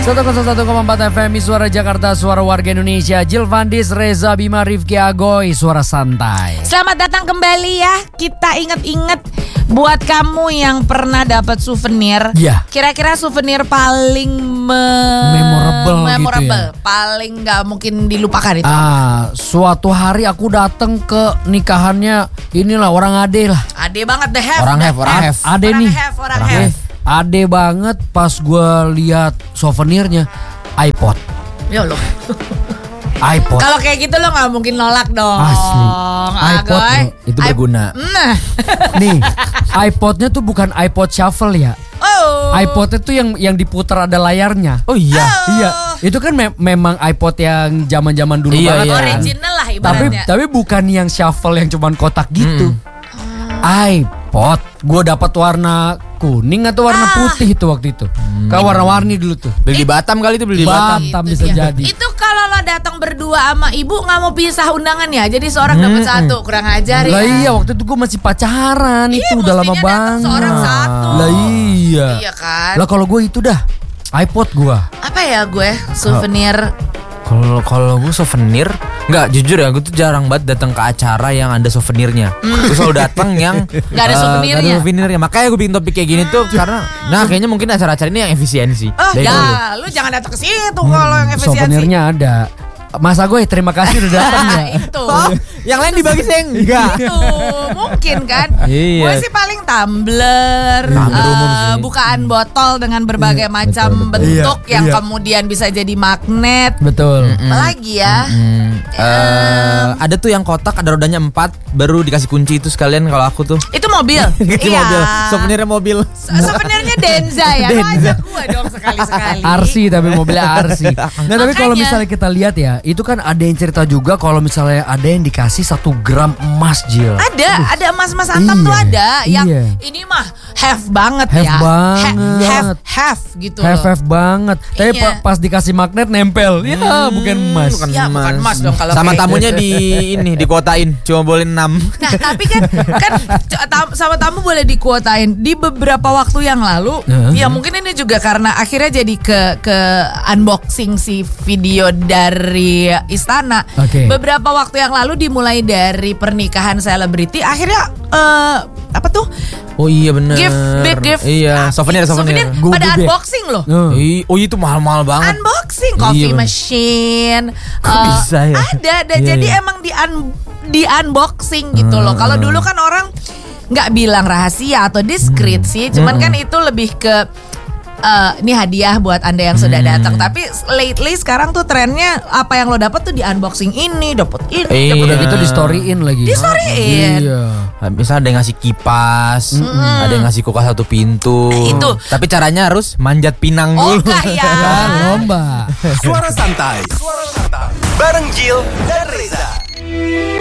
101,4 FM Suara Jakarta, suara warga Indonesia. Jill Vandis, Reza Bima, Rifki Agoy, suara santai. Selamat datang kembali ya. Kita inget-inget buat kamu yang pernah dapat souvenir. Iya. Kira-kira souvenir paling Memorable gitu ya. Paling gak mungkin dilupakan itu. Suatu hari aku datang ke nikahannya inilah orang ade lah. Ade banget deh, have. Orang ade nih. Orang have. Ade banget pas gue lihat souvenirnya iPod. Ya loh. iPod. Kalau kayak gitu lo nggak mungkin nolak dong. Asli. iPod Agoy. itu berguna. Nih, iPodnya tuh bukan iPod Shuffle ya. Oh. iPod itu yang diputar ada layarnya. Oh iya. Iya, itu kan memang iPod yang zaman-zaman dulu banget. Iya. Original lah ibaratnya. Tapi bukan yang shuffle yang cuman kotak gitu. iPod, gue dapat warna kuning atau warna putih itu waktu itu. Kayak warna-warni dulu tuh. Beli di Batam kali itu, beli di Batam. Batam bisa dia. jadi. Itu kalau lo datang berdua sama ibu nggak mau pisah undangan ya. Jadi seorang dapat satu, kurang ajar ya. Lah iya, waktu itu gue masih pacaran, Iya, itu udah lama mestinya datang banget. seorang satu. Lah iya. Iya kan. Lah kalau gue itu dah iPod gue. Apa ya gue souvenir? Kalau gue souvenir, nggak, jujur ya, gue tuh jarang banget datang ke acara yang ada souvenirnya. Gue selalu datang yang Nggak ada souvenirnya. nggak ada souvenirnya. Makanya gue bikin topik kayak gini tuh karena, kayaknya mungkin acara-acara ini yang efisiensi. Oh ya, lu jangan datang ke situ kalau yang efisiensi. Souvenirnya ada. Mas Agoy, terima kasih udah datang ya. Itu. Yang lain dibagi seng. Enggak. Itu mungkin kan. Iya. Gue sih paling tumbler, Tumbler umum sih. bukaan botol dengan berbagai macam betul. bentuk Iya, yang iya. kemudian bisa jadi magnet. Betul. Apalagi ya? Ada tuh yang kotak, ada rodanya 4, baru dikasih kunci itu sekalian kalau aku tuh. Itu mobil. Dikasih mobil, souvenirnya mobil. Souvenirnya Denza ya. Lo ajak gue dong sekali-sekali. RC tapi mobilnya RC. Nah tapi kalau Makanya. misalnya kita lihat ya, itu kan ada yang cerita juga kalau misalnya ada yang dikasih 1 gram emas, Jill. Ada emas-emas antam tuh Iya, ada. Yang iya. ini mah have banget Have ya. banget. Have gitu loh. Have banget. Tapi Iya. pas dikasih magnet nempel. Ya bukan emas. Ya bukan emas dong kalau Sama kayak tamunya dikotain, cuma boleh 6. Nah tapi kan sama tamu boleh dikuotain. Di beberapa waktu yang lalu, ya mungkin ini juga karena akhirnya jadi ke unboxing si video dari istana. Oke. Beberapa waktu yang lalu dimulai dari pernikahan selebriti, akhirnya apa tuh? Oh iya bener. Gift. Iya, souvenir. Pada Goodie bag. unboxing loh. Oh itu mahal-mahal banget. Unboxing coffee Iya, machine. Kok bisa ya? Ada. Iya, Jadi iya. emang di unboxing gitu loh. Kalau dulu kan orang nggak bilang rahasia atau diskret sih. Cuman kan itu lebih ke ini hadiah buat Anda yang sudah datang. Tapi lately sekarang tuh trennya apa yang lo dapat tuh di unboxing ini, dapat ini, Iya. Udah gitu di storyin lagi. di storyin. Iya. Misalnya ada yang ngasih kipas, ada yang ngasih kulkas 1 pintu. Itu. Tapi caranya harus manjat pinang Oh dulu. kayak Kan lomba. Suara santai. Bareng Jill dan Reza.